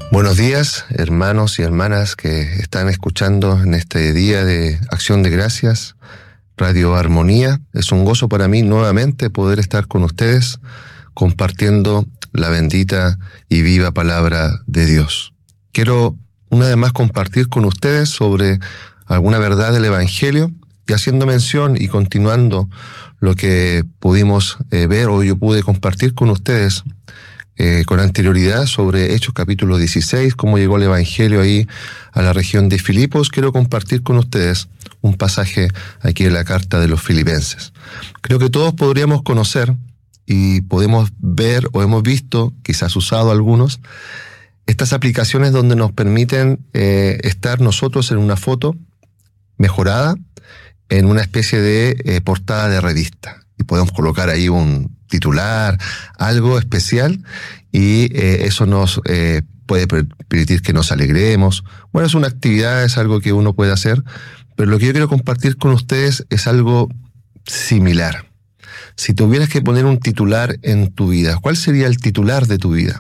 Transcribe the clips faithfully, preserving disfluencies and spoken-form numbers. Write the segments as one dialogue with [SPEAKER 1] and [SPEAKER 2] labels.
[SPEAKER 1] Buenos días, hermanos y hermanas que están escuchando en este día de Acción de Gracias, Radio Armonía. Es un gozo para mí nuevamente poder estar con ustedes compartiendo la bendita y viva palabra de Dios. Quiero una vez más compartir con ustedes sobre alguna verdad del Evangelio y haciendo mención y continuando lo que pudimos eh, ver o yo pude compartir con ustedes Eh, con anterioridad sobre Hechos capítulo dieciséis, cómo llegó el Evangelio ahí a la región de Filipos. Quiero compartir con ustedes un pasaje aquí en la carta de los Filipenses. Creo que todos podríamos conocer y podemos ver o hemos visto, quizás usado algunos, estas aplicaciones donde nos permiten eh, estar nosotros en una foto mejorada, en una especie de eh, portada de revista. Y podemos colocar ahí un titular, algo especial, y eh, eso nos eh, puede permitir que nos alegremos. Bueno, es una actividad, es algo que uno puede hacer, pero lo que yo quiero compartir con ustedes es algo similar. Si tuvieras que poner un titular en tu vida, ¿cuál sería el titular de tu vida?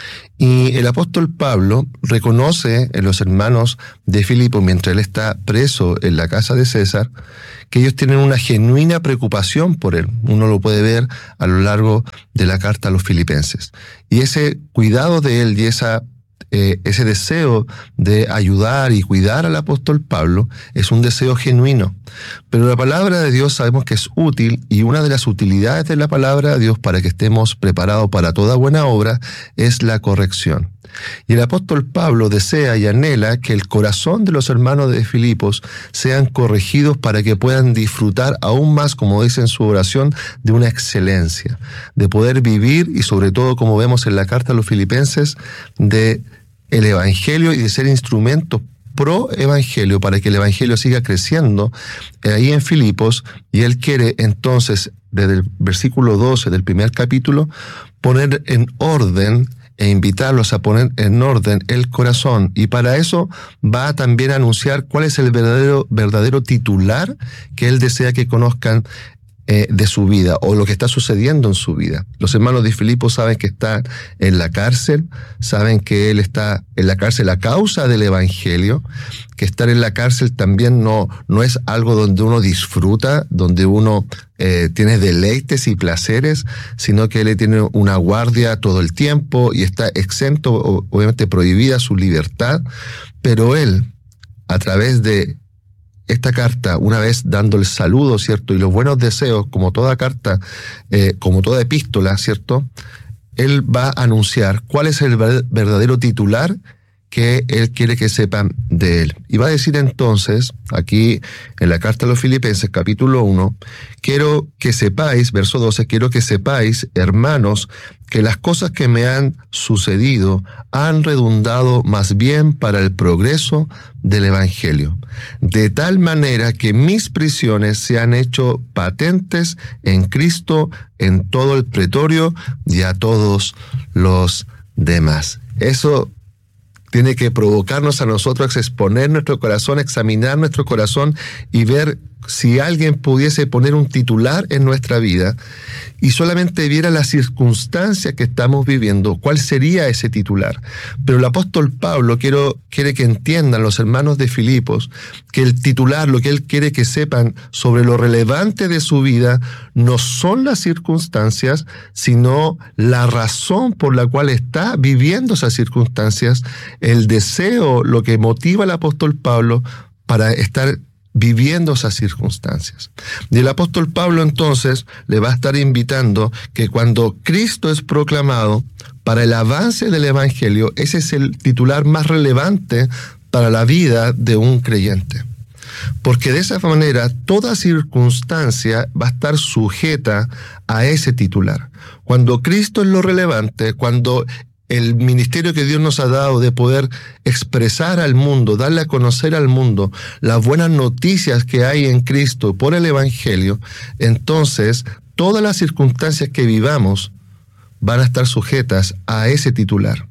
[SPEAKER 1] Y el apóstol Pablo reconoce en los hermanos de Filipo, mientras él está preso en la casa de César, que ellos tienen una genuina preocupación por él. Uno lo puede ver a lo largo de la carta a los filipenses. Y ese cuidado de él y esa, eh, ese deseo de ayudar y cuidar al apóstol Pablo es un deseo genuino. Pero la palabra de Dios sabemos que es útil, y una de las utilidades de la palabra de Dios para que estemos preparados para toda buena obra es la corrección. Y el apóstol Pablo desea y anhela que el corazón de los hermanos de Filipos sean corregidos para que puedan disfrutar aún más, como dice en su oración, de una excelencia, de poder vivir y sobre todo, como vemos en la carta a los filipenses, de el evangelio y de ser instrumentos pro evangelio para que el evangelio siga creciendo ahí en Filipos. Y él quiere entonces, desde el versículo doce del primer capítulo, poner en orden e invitarlos a poner en orden el corazón, y para eso va también a anunciar cuál es el verdadero, verdadero titular que él desea que conozcan eh, de su vida, o lo que está sucediendo en su vida. Los hermanos de Filipos saben que está en la cárcel, saben que él está en la cárcel a causa del evangelio, que estar en la cárcel también no, no es algo donde uno disfruta, donde uno eh, tiene deleites y placeres, sino que él tiene una guardia todo el tiempo y está exento, obviamente prohibida su libertad, pero él, a través de esta carta, una vez dando el saludo, ¿cierto?, y los buenos deseos, como toda carta, eh, como toda epístola, ¿cierto?, él va a anunciar cuál es el verdadero titular que él quiere que sepan de él. Y va a decir entonces, aquí en la carta a los Filipenses, capítulo uno, quiero que sepáis, verso doce, quiero que sepáis, hermanos, que las cosas que me han sucedido han redundado más bien para el progreso del Evangelio, de tal manera que mis prisiones se han hecho patentes en Cristo en todo el pretorio y a todos los demás. Eso tiene que provocarnos a nosotros a exponer nuestro corazón, examinar nuestro corazón y ver si alguien pudiese poner un titular en nuestra vida y solamente viera las circunstancias que estamos viviendo, ¿cuál sería ese titular? Pero el apóstol Pablo quiero, quiere que entiendan los hermanos de Filipos que el titular, lo que él quiere que sepan sobre lo relevante de su vida, no son las circunstancias, sino la razón por la cual está viviendo esas circunstancias, el deseo, lo que motiva al apóstol Pablo para estar viviendo esas circunstancias. Y el apóstol Pablo entonces le va a estar invitando que cuando Cristo es proclamado para el avance del evangelio, ese es el titular más relevante para la vida de un creyente. Porque de esa manera toda circunstancia va a estar sujeta a ese titular. Cuando Cristo es lo relevante, cuando el ministerio que Dios nos ha dado de poder expresar al mundo, darle a conocer al mundo las buenas noticias que hay en Cristo por el evangelio, entonces todas las circunstancias que vivamos van a estar sujetas a ese titular.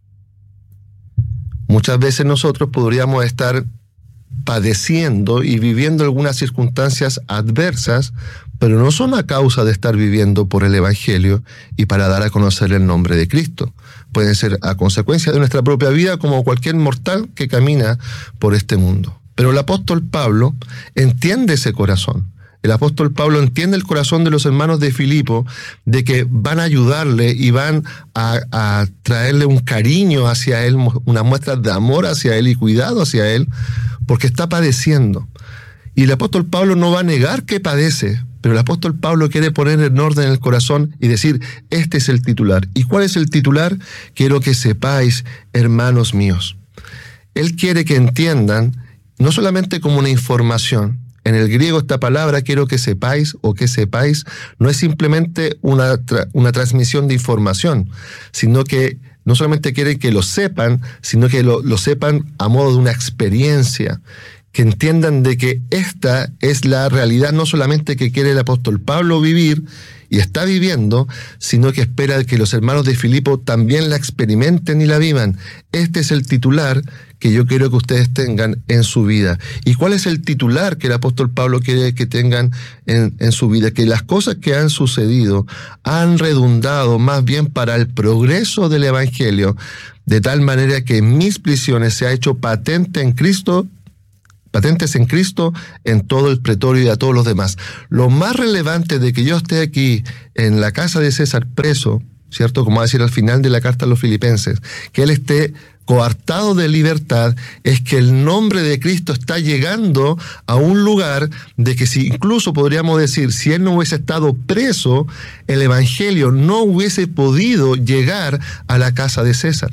[SPEAKER 1] Muchas veces nosotros podríamos estar padeciendo y viviendo algunas circunstancias adversas, pero no son a causa de estar viviendo por el evangelio y para dar a conocer el nombre de Cristo. pueden ser a consecuencia de nuestra propia vida como cualquier mortal que camina por este mundo. Pero el apóstol Pablo entiende ese corazón. El apóstol Pablo entiende el corazón de los hermanos de Filipo, de que van a ayudarle y van a, a traerle un cariño hacia él, una muestra de amor hacia él y cuidado hacia él, porque está padeciendo. Y el apóstol Pablo no va a negar que padece, pero el apóstol Pablo quiere poner en orden el corazón y decir, este es el titular. ¿Y cuál es el titular? Quiero que sepáis, hermanos míos. Él quiere que entiendan, no solamente como una información. En el griego esta palabra, quiero que sepáis o que sepáis, no es simplemente una, tra- una transmisión de información, sino que no solamente quiere que lo sepan, sino que lo, lo sepan a modo de una experiencia, que entiendan de que esta es la realidad no solamente que quiere el apóstol Pablo vivir y está viviendo, sino que espera que los hermanos de Filipo también la experimenten y la vivan. Este es el titular que yo quiero que ustedes tengan en su vida. ¿Y cuál es el titular que el apóstol Pablo quiere que tengan en, en su vida? Que las cosas que han sucedido han redundado más bien para el progreso del evangelio, de tal manera que en mis prisiones se ha hecho patente en Cristo, patentes en Cristo en todo el pretorio y a todos los demás. Lo más relevante de que yo esté aquí en la casa de César preso, ¿cierto? Como va a decir al final de la carta a los filipenses, que él esté coartado de libertad, es que el nombre de Cristo está llegando a un lugar de que si incluso podríamos decir, si él no hubiese estado preso, el evangelio no hubiese podido llegar a la casa de César.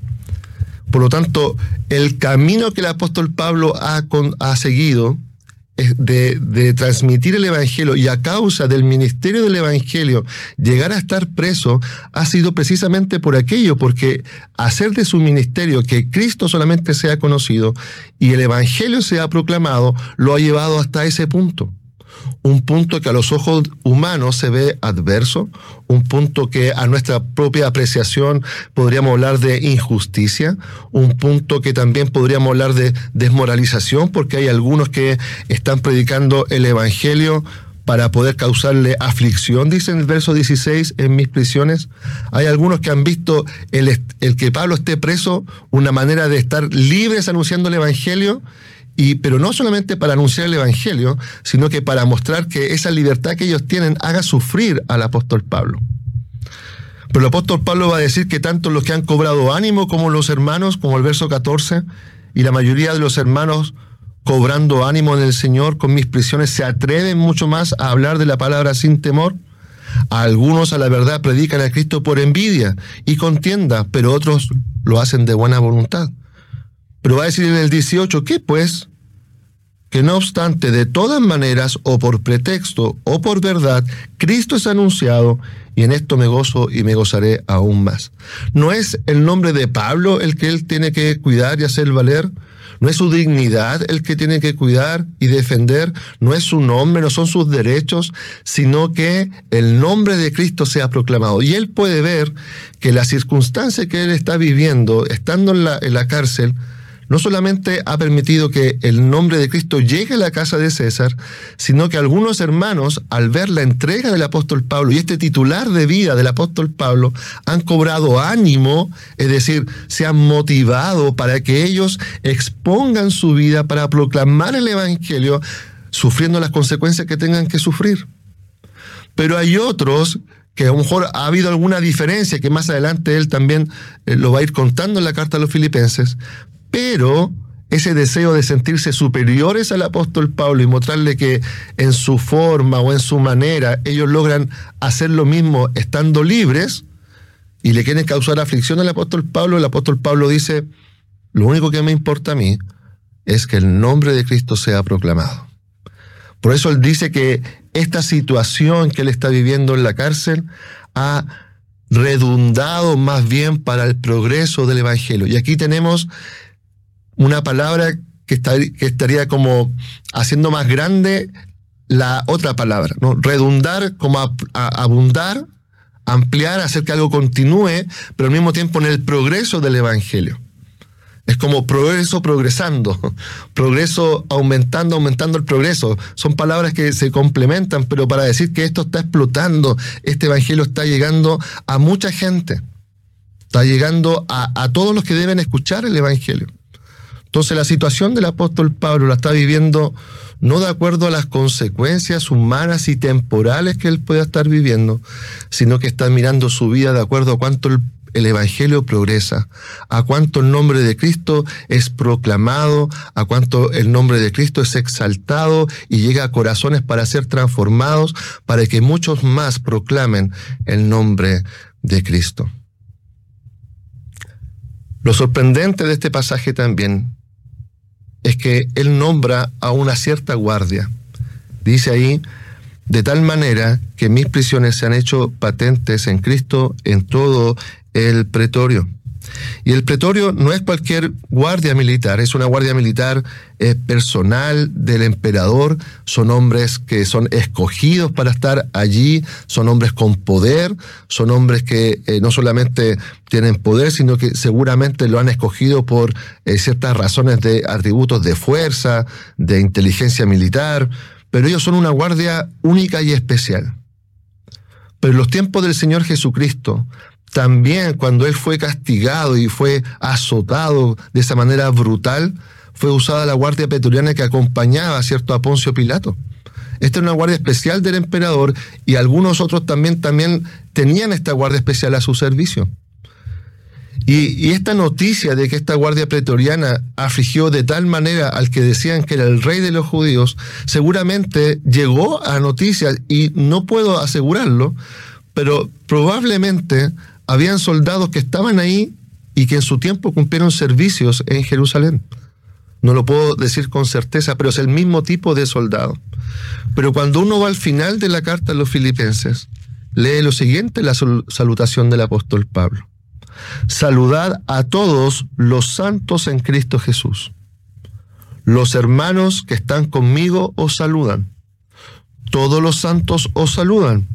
[SPEAKER 1] Por lo tanto, el camino que el apóstol Pablo ha, con, ha seguido es de, de transmitir el evangelio, y a causa del ministerio del evangelio llegar a estar preso ha sido precisamente por aquello, porque hacer de su ministerio que Cristo solamente sea conocido y el evangelio sea proclamado lo ha llevado hasta ese punto. Un punto que a los ojos humanos se ve adverso, un punto que a nuestra propia apreciación podríamos hablar de injusticia, un punto que también podríamos hablar de desmoralización, porque hay algunos que están predicando el evangelio para poder causarle aflicción, dice en el verso dieciséis, en mis prisiones. Hay algunos que han visto el, el que Pablo esté preso una manera de estar libres anunciando el evangelio, Y, pero no solamente para anunciar el evangelio, sino que para mostrar que esa libertad que ellos tienen haga sufrir al apóstol Pablo. Pero el apóstol Pablo va a decir que tanto los que han cobrado ánimo como los hermanos, como el verso catorce, y la mayoría de los hermanos cobrando ánimo en el Señor con mis prisiones, se atreven mucho más a hablar de la palabra sin temor. A algunos a la verdad predican a Cristo por envidia y contienda, pero otros lo hacen de buena voluntad. Pero va a decir en el dieciocho, ¿qué pues? Que no obstante, de todas maneras, o por pretexto, o por verdad, Cristo es anunciado, y en esto me gozo y me gozaré aún más. ¿No es el nombre de Pablo el que él tiene que cuidar y hacer valer? ¿No es su dignidad el que tiene que cuidar y defender? ¿No es su nombre, no son sus derechos, sino que el nombre de Cristo sea proclamado? Y él puede ver que la circunstancia que él está viviendo, estando en la, en la cárcel, no solamente ha permitido que el nombre de Cristo llegue a la casa de César, sino que algunos hermanos, al ver la entrega del apóstol Pablo y este titular de vida del apóstol Pablo, han cobrado ánimo, es decir, se han motivado para que ellos expongan su vida para proclamar el evangelio, sufriendo las consecuencias que tengan que sufrir. Pero hay otros que a lo mejor ha habido alguna diferencia, que más adelante él también eh, lo va a ir contando en la carta a los filipenses, pero ese deseo de sentirse superiores al apóstol Pablo y mostrarle que en su forma o en su manera ellos logran hacer lo mismo estando libres y le quieren causar aflicción al apóstol Pablo, el apóstol Pablo dice, lo único que me importa a mí es que el nombre de Cristo sea proclamado. Por eso él dice que esta situación que él está viviendo en la cárcel ha redundado más bien para el progreso del evangelio. Y aquí tenemos una palabra que, está, que estaría como haciendo más grande la otra palabra, ¿no? Redundar como a, a, abundar, ampliar, hacer que algo continúe, pero al mismo tiempo en el progreso del evangelio. Es como progreso progresando, progreso aumentando, aumentando el progreso. Son palabras que se complementan, pero para decir que esto está explotando, este evangelio está llegando a mucha gente. Está llegando a, a todos los que deben escuchar el Evangelio. Entonces la situación del apóstol Pablo la está viviendo no de acuerdo a las consecuencias humanas y temporales que él pueda estar viviendo, sino que está mirando su vida de acuerdo a cuánto el, el Evangelio progresa, a cuánto el nombre de Cristo es proclamado, a cuánto el nombre de Cristo es exaltado y llega a corazones para ser transformados, para que muchos más proclamen el nombre de Cristo. Lo sorprendente de este pasaje también es que él nombra a una cierta guardia. Dice ahí, de tal manera que mis prisiones se han hecho patentes en Cristo en todo el pretorio. Y el pretorio no es cualquier guardia militar, es una guardia militar eh, personal del emperador. Son hombres que son escogidos para estar allí, son hombres con poder, son hombres que eh, no solamente tienen poder, sino que seguramente lo han escogido por eh, ciertas razones de atributos de fuerza, de inteligencia militar, pero ellos son una guardia única y especial. Pero en los tiempos del Señor Jesucristo, también cuando él fue castigado y fue azotado de esa manera brutal, fue usada la guardia pretoriana que acompañaba, ¿cierto?, a Poncio Pilato. Esta era una guardia especial del emperador y algunos otros también, también tenían esta guardia especial a su servicio. Y, y esta noticia de que esta guardia pretoriana afligió de tal manera al que decían que era el rey de los judíos, seguramente llegó a noticias, y no puedo asegurarlo, pero probablemente habían soldados que estaban ahí y que en su tiempo cumplieron servicios en Jerusalén. No lo puedo decir con certeza, pero es el mismo tipo de soldado. Pero cuando uno va al final de la carta a los Filipenses, lee lo siguiente, la salutación del apóstol Pablo. Saludad a todos los santos en Cristo Jesús. Los hermanos que están conmigo os saludan. Todos los santos os saludan.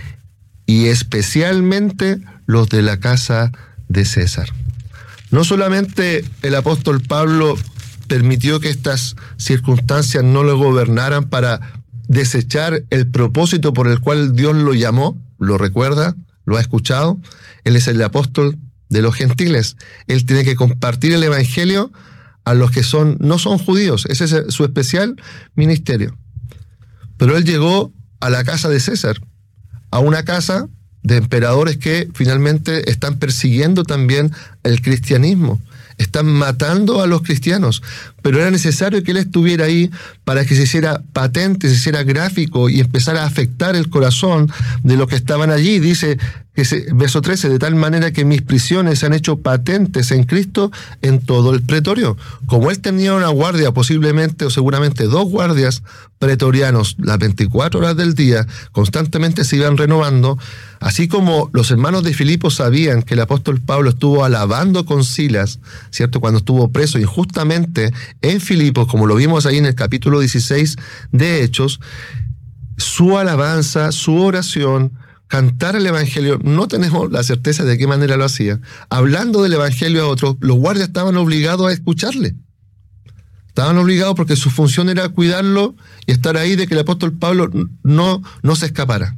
[SPEAKER 1] Y especialmente los de la casa de César. No solamente el apóstol Pablo permitió que estas circunstancias no lo gobernaran para desechar el propósito por el cual Dios lo llamó, lo recuerda, lo ha escuchado. Él es el apóstol de los gentiles. Él tiene que compartir el evangelio a los que son no son judíos. Ese es su especial ministerio. Pero él llegó a la casa de César, a una casa de emperadores que finalmente están persiguiendo también el cristianismo, están matando a los cristianos, pero era necesario que él estuviera ahí para que se hiciera patente, se hiciera gráfico y empezara a afectar el corazón de los que estaban allí. Dice, que se, verso trece, de tal manera que mis prisiones se han hecho patentes en Cristo en todo el pretorio. Como él tenía una guardia, posiblemente o seguramente dos guardias pretorianos, las veinticuatro horas del día, constantemente se iban renovando, así como los hermanos de Filipo sabían que el apóstol Pablo estuvo alabando con Silas, ¿cierto?, cuando estuvo preso injustamente en Filipos, como lo vimos ahí en el capítulo dieciséis de Hechos, su alabanza, su oración, cantar el evangelio, no tenemos la certeza de qué manera lo hacía, hablando del evangelio a otros, los guardias estaban obligados a escucharle. Estaban obligados porque su función era cuidarlo y estar ahí de que el apóstol Pablo no, no se escapara.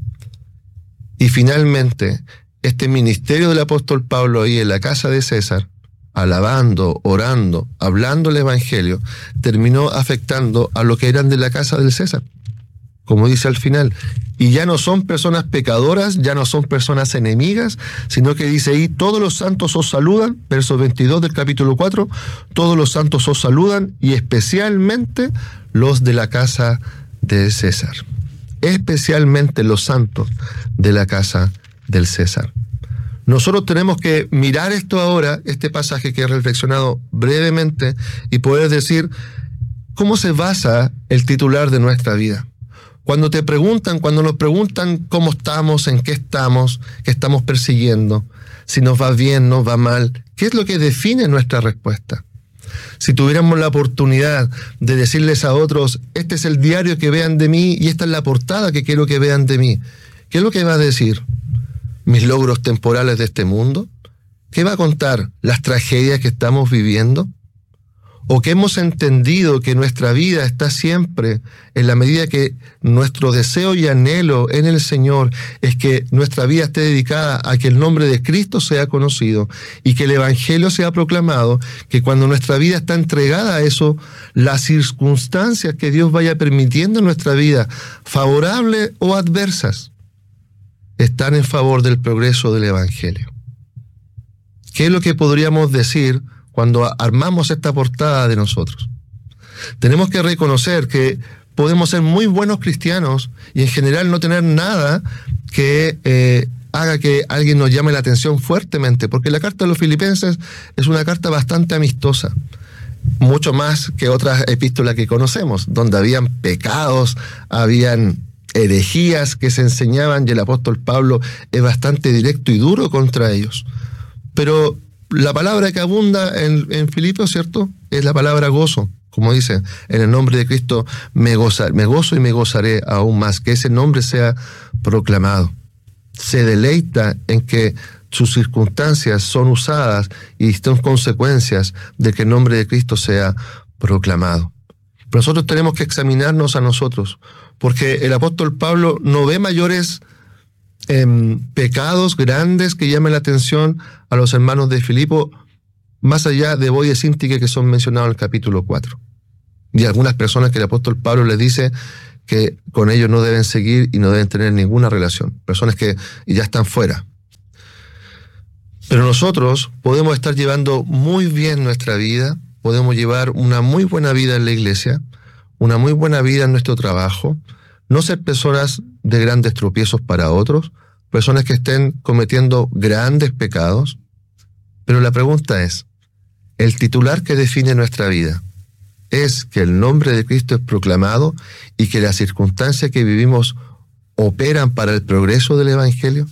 [SPEAKER 1] Y finalmente, este ministerio del apóstol Pablo ahí en la casa de César, alabando, orando, hablando el evangelio, terminó afectando a los que eran de la casa del César, como dice al final. Y ya no son personas pecadoras, ya no son personas enemigas, sino que dice ahí, todos los santos os saludan, verso veintidós del capítulo cuatro, todos los santos os saludan, y especialmente los de la casa de César. Especialmente los santos de la casa del César. Nosotros tenemos que mirar esto ahora, este pasaje que he reflexionado brevemente, y poder decir, ¿cómo se basa el titular de nuestra vida? Cuando te preguntan, cuando nos preguntan cómo estamos, en qué estamos, qué estamos persiguiendo, si nos va bien, nos va mal, ¿qué es lo que define nuestra respuesta? Si tuviéramos la oportunidad de decirles a otros, este es el diario que vean de mí y esta es la portada que quiero que vean de mí, ¿qué es lo que va a decir? ¿Mis logros temporales de este mundo? ¿Qué va a contar? ¿Las tragedias que estamos viviendo? o que hemos entendido que nuestra vida está siempre, en la medida que nuestro deseo y anhelo en el Señor es que nuestra vida esté dedicada a que el nombre de Cristo sea conocido y que el Evangelio sea proclamado, que cuando nuestra vida está entregada a eso, las circunstancias que Dios vaya permitiendo en nuestra vida, favorables o adversas, están en favor del progreso del Evangelio. ¿Qué es lo que podríamos decir cuando armamos esta portada de nosotros? Tenemos que reconocer que podemos ser muy buenos cristianos y en general no tener nada que eh, haga que alguien nos llame la atención fuertemente, porque la carta de los Filipenses es una carta bastante amistosa, mucho más que otras epístolas que conocemos, donde habían pecados, habían herejías que se enseñaban, y el apóstol Pablo es bastante directo y duro contra ellos. Pero la palabra que abunda en, en Filipos, ¿cierto?, es la palabra gozo. Como dice, en el nombre de Cristo me, goza, me gozo y me gozaré aún más, que ese nombre sea proclamado. Se deleita en que sus circunstancias son usadas y son consecuencias de que el nombre de Cristo sea proclamado. Pero nosotros tenemos que examinarnos a nosotros, porque el apóstol Pablo no ve mayores eh, pecados grandes que llamen la atención a los hermanos de Filipo, más allá de Boy y Síntique, que son mencionados en el capítulo cuatro. Y algunas personas que el apóstol Pablo les dice que con ellos no deben seguir y no deben tener ninguna relación. Personas que ya están fuera. Pero nosotros podemos estar llevando muy bien nuestra vida, podemos llevar una muy buena vida en la iglesia, una muy buena vida en nuestro trabajo, no ser personas de grandes tropiezos para otros, personas que estén cometiendo grandes pecados. Pero la pregunta es, ¿el titular que define nuestra vida es que el nombre de Cristo es proclamado y que las circunstancias que vivimos operan para el progreso del Evangelio?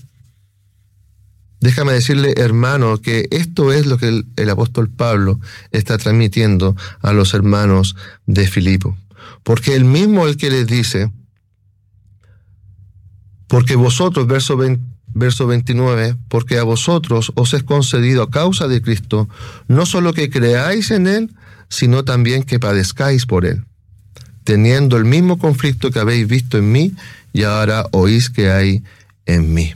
[SPEAKER 1] Déjame decirle, hermano, que esto es lo que el, el apóstol Pablo está transmitiendo a los hermanos de Filipo. Porque él mismo es el que les dice, porque vosotros, verso veinte, Verso veintinueve, porque a vosotros os es concedido a causa de Cristo, no solo que creáis en Él, sino también que padezcáis por Él, teniendo el mismo conflicto que habéis visto en mí y ahora oís que hay en mí.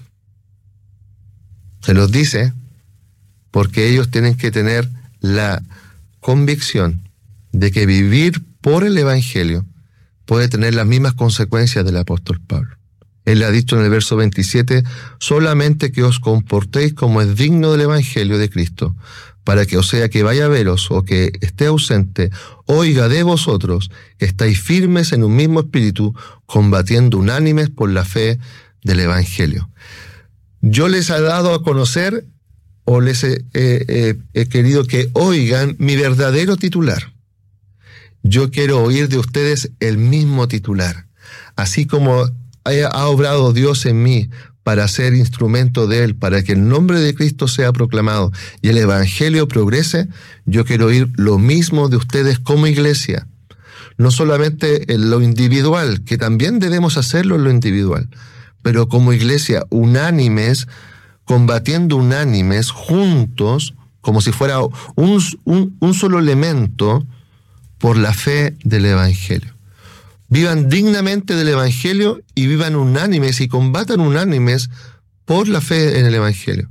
[SPEAKER 1] Se los dice porque ellos tienen que tener la convicción de que vivir por el Evangelio puede tener las mismas consecuencias del apóstol Pablo. Él le ha dicho en el verso veintisiete, solamente que os comportéis como es digno del Evangelio de Cristo, para que, o sea, que vaya a veros o que esté ausente, oiga de vosotros que estáis firmes en un mismo espíritu, combatiendo unánimes por la fe del Evangelio. Yo les he dado a conocer, o les he, eh, eh, he querido que oigan mi verdadero titular. Yo quiero oír de ustedes el mismo titular, así como ha obrado Dios en mí para ser instrumento de Él, para que el nombre de Cristo sea proclamado y el Evangelio progrese. Yo quiero oír lo mismo de ustedes como iglesia, no solamente en lo individual, que también debemos hacerlo en lo individual, pero como iglesia unánimes, combatiendo unánimes, juntos, como si fuera un, un, un solo elemento por la fe del Evangelio. Vivan dignamente del Evangelio y vivan unánimes y combatan unánimes por la fe en el Evangelio.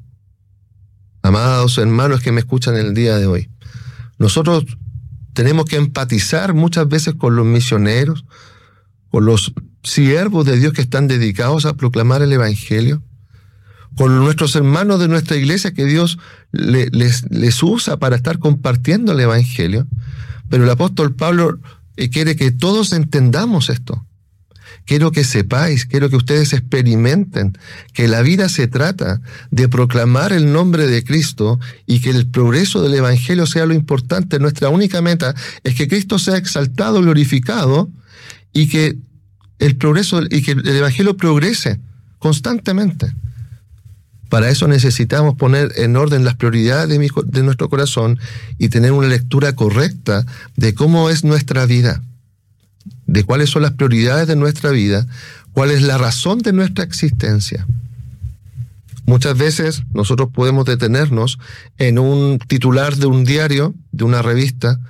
[SPEAKER 1] Amados hermanos que me escuchan el día de hoy, nosotros tenemos que empatizar muchas veces con los misioneros, con los siervos de Dios que están dedicados a proclamar el Evangelio, con nuestros hermanos de nuestra iglesia que Dios les, les, les usa para estar compartiendo el Evangelio. Pero el apóstol Pablo y quiere que todos entendamos esto. Quiero que sepáis, quiero que ustedes experimenten que la vida se trata de proclamar el nombre de Cristo y que el progreso del Evangelio sea lo importante. Nuestra única meta es que Cristo sea exaltado, glorificado y que el progreso y que el Evangelio progrese constantemente. Para eso necesitamos poner en orden las prioridades de, mi, de nuestro corazón y tener una lectura correcta de cómo es nuestra vida, de cuáles son las prioridades de nuestra vida, cuál es la razón de nuestra existencia. Muchas veces nosotros podemos detenernos en un titular de un diario, de una revista,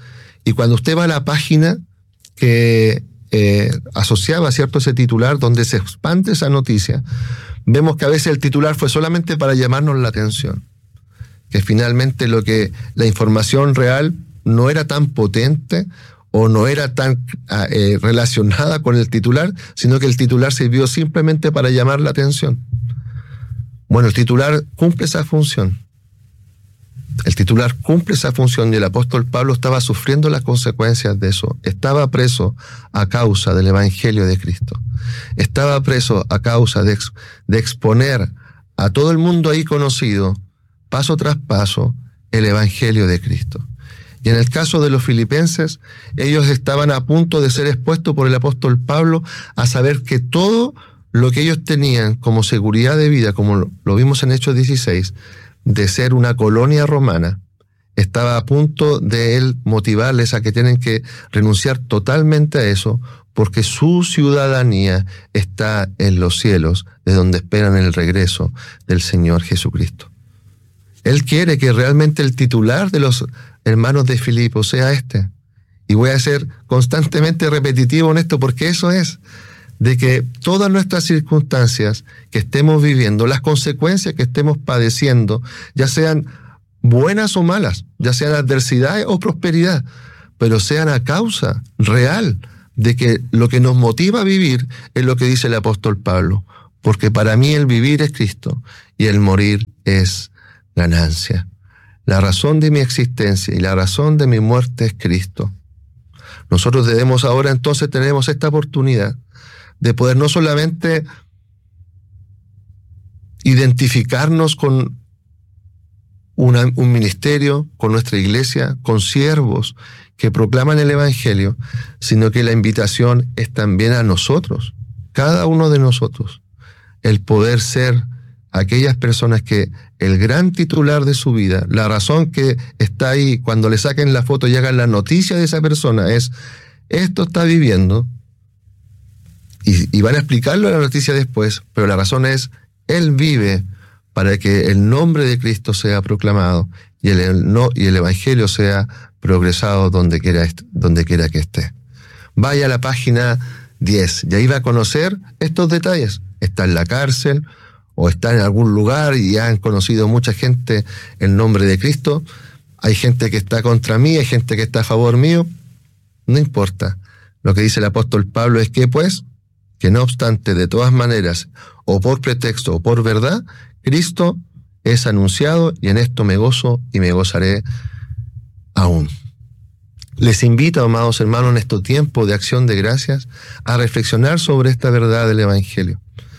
[SPEAKER 1] Y cuando usted va a la página que eh, asociaba, ¿cierto?, ese titular donde se expande esa noticia, vemos que a veces el titular fue solamente para llamarnos la atención, que finalmente lo que la información real no era tan potente o no era tan eh, relacionada con el titular, sino que el titular sirvió simplemente para llamar la atención. Bueno, el titular cumple esa función. El titular cumple esa función y el apóstol Pablo estaba sufriendo las consecuencias de eso. Estaba preso a causa del Evangelio de Cristo. Estaba preso a causa de, ex, de exponer a todo el mundo ahí conocido, paso tras paso, el Evangelio de Cristo. Y en el caso de los filipenses, ellos estaban a punto de ser expuestos por el apóstol Pablo a saber que todo lo que ellos tenían como seguridad de vida, como lo, lo vimos en Hechos dieciséis, de ser una colonia romana, estaba a punto de él motivarles a que tienen que renunciar totalmente a eso, porque su ciudadanía está en los cielos, de donde esperan el regreso del Señor Jesucristo. Él quiere que realmente el titular de los hermanos de Filipos sea este. Y voy a ser constantemente repetitivo en esto, porque eso es, de que todas nuestras circunstancias que estemos viviendo, las consecuencias que estemos padeciendo, ya sean buenas o malas, ya sean adversidad o prosperidad, pero sean a causa real de que lo que nos motiva a vivir es lo que dice el apóstol Pablo, porque para mí el vivir es Cristo y el morir es ganancia. La razón de mi existencia y la razón de mi muerte es Cristo. Nosotros debemos ahora entonces, tenemos esta oportunidad de poder no solamente identificarnos con una, un ministerio, con nuestra iglesia, con siervos que proclaman el Evangelio, sino que la invitación es también a nosotros, cada uno de nosotros, el poder ser aquellas personas que el gran titular de su vida, la razón que está ahí cuando le saquen la foto y hagan la noticia de esa persona es, esto está viviendo, y, y van a explicarlo en la noticia después, pero la razón es, él vive para que el nombre de Cristo sea proclamado y el, el, no, y el Evangelio sea progresado donde quiera, donde quiera que esté. Vaya a la página diez y ahí va a conocer estos detalles. Está en la cárcel o está en algún lugar y han conocido mucha gente el nombre de Cristo. Hay gente que está contra mí, hay gente que está a favor mío. No importa. Lo que dice el apóstol Pablo es que, pues, que no obstante, de todas maneras, o por pretexto o por verdad, Cristo es anunciado y en esto me gozo y me gozaré aún. Les invito, amados hermanos, en este tiempo de acción de gracias, a reflexionar sobre esta verdad del Evangelio,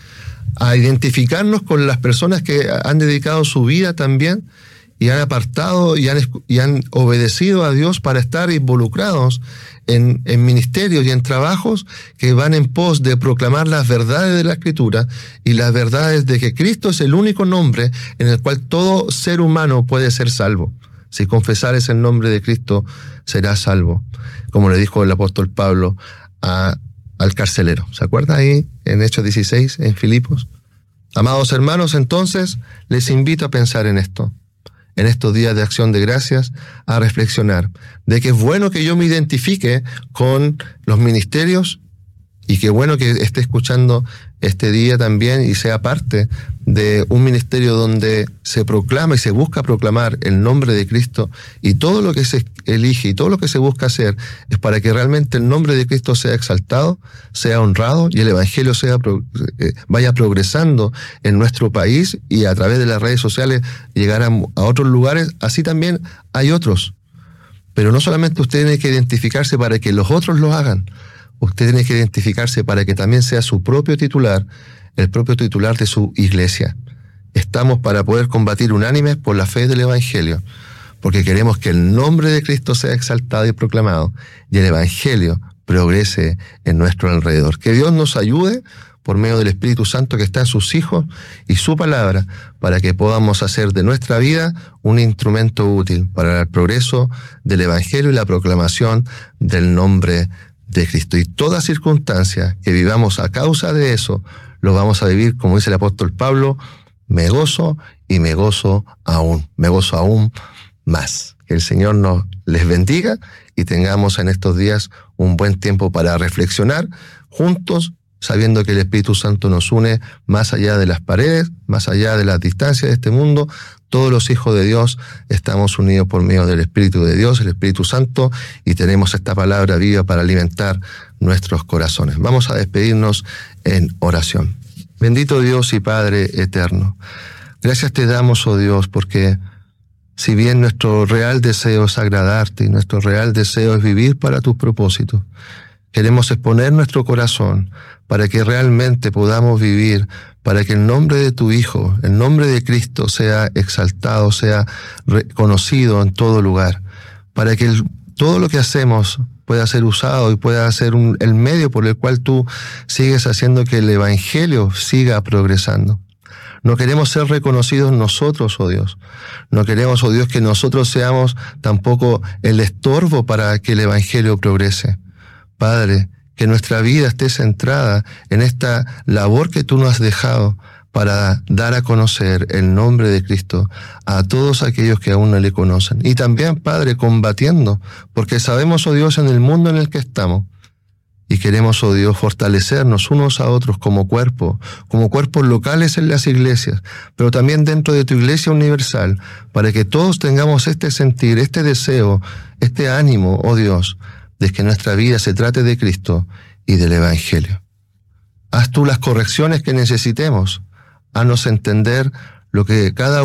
[SPEAKER 1] a identificarnos con las personas que han dedicado su vida también y han apartado y han, y han obedecido a Dios para estar involucrados en, en ministerios y en trabajos que van en pos de proclamar las verdades de la Escritura y las verdades de que Cristo es el único nombre en el cual todo ser humano puede ser salvo. Si confesares el nombre de Cristo, serás salvo. Como le dijo el apóstol Pablo a, al carcelero. ¿Se acuerda ahí en Hechos dieciséis, en Filipos? Amados hermanos, entonces les invito a pensar en esto, en estos días de acción de gracias, a reflexionar de que es bueno que yo me identifique con los ministerios y qué bueno que esté escuchando este día también y sea parte de un ministerio donde se proclama y se busca proclamar el nombre de Cristo, y todo lo que se elige y todo lo que se busca hacer es para que realmente el nombre de Cristo sea exaltado, sea honrado y el Evangelio sea eh, vaya progresando en nuestro país y a través de las redes sociales llegar a, a otros lugares. Así también hay otros. Pero no solamente usted tiene que identificarse para que los otros lo hagan, usted tiene que identificarse para que también sea su propio titular, el propio titular de su iglesia. Estamos para poder combatir unánimes por la fe del Evangelio, porque queremos que el nombre de Cristo sea exaltado y proclamado, y el Evangelio progrese en nuestro alrededor. Que Dios nos ayude por medio del Espíritu Santo que está en sus hijos y su palabra, para que podamos hacer de nuestra vida un instrumento útil para el progreso del Evangelio y la proclamación del nombre de Cristo. Y toda circunstancia que vivamos a causa de eso, lo vamos a vivir, como dice el apóstol Pablo, me gozo y me gozo aún, me gozo aún más. Que el Señor nos les bendiga y tengamos en estos días un buen tiempo para reflexionar juntos, sabiendo que el Espíritu Santo nos une más allá de las paredes, más allá de las distancias de este mundo. Todos los hijos de Dios estamos unidos por medio del Espíritu de Dios, el Espíritu Santo, y tenemos esta palabra viva para alimentar nuestros corazones. Vamos a despedirnos en oración. Bendito Dios y Padre eterno, gracias te damos, oh Dios, porque si bien nuestro real deseo es agradarte y nuestro real deseo es vivir para tus propósitos, queremos exponer nuestro corazón para que realmente podamos vivir, para que el nombre de tu Hijo, el nombre de Cristo sea exaltado, sea reconocido en todo lugar, para que el, todo lo que hacemos pueda ser usado y pueda ser un, el medio por el cual tú sigues haciendo que el Evangelio siga progresando. No queremos ser reconocidos nosotros, oh Dios. No queremos, oh Dios, que nosotros seamos tampoco el estorbo para que el Evangelio progrese. Padre, que nuestra vida esté centrada en esta labor que tú nos has dejado para dar a conocer el nombre de Cristo a todos aquellos que aún no le conocen. Y también, Padre, combatiendo, porque sabemos, oh Dios, en el mundo en el que estamos, y queremos, oh Dios, fortalecernos unos a otros como cuerpo, como cuerpos locales en las iglesias, pero también dentro de tu iglesia universal, para que todos tengamos este sentir, este deseo, este ánimo, oh Dios, de que nuestra vida se trate de Cristo y del Evangelio. Haz tú las correcciones que necesitemos. Haznos entender lo que cada